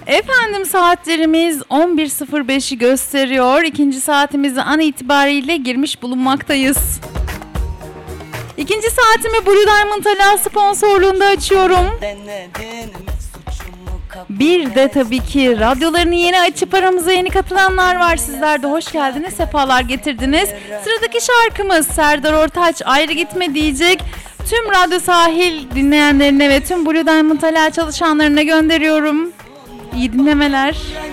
Efendim saatlerimiz 11.05'i gösteriyor. İkinci saatimize an itibariyle girmiş bulunmaktayız. İkinci saatimi Blue Diamond Ala sponsorluğunda açıyorum. Bir de tabii ki radyolarını yeni açıp aramıza yeni katılanlar var. Sizler de hoş geldiniz, sefalar getirdiniz. Sıradaki şarkımız Serdar Ortaç Ayrı Gitme diyecek. Tüm Radyo Sahil dinleyenlerine ve tüm Blue Diamond Ala çalışanlarına gönderiyorum. İyi dinlemeler.